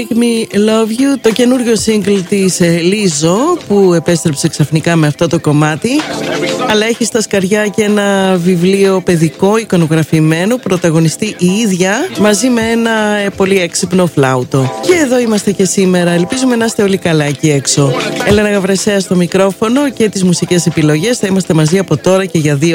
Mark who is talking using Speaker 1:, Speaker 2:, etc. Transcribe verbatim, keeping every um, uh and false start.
Speaker 1: Make Me Love You, το καινούριο single της Λίζο που επέστρεψε ξαφνικά με αυτό το κομμάτι, αλλά έχει στα σκαριά και ένα βιβλίο παιδικό εικονογραφημένο, πρωταγωνιστεί η ίδια μαζί με ένα πολύ έξυπνο φλάουτο. Και εδώ είμαστε και σήμερα, ελπίζουμε να είστε όλοι καλά εκεί έξω. Έλενα Γαβρεσέα στο μικρόφωνο και τις μουσικές επιλογές, θα είμαστε μαζί από τώρα και για δύο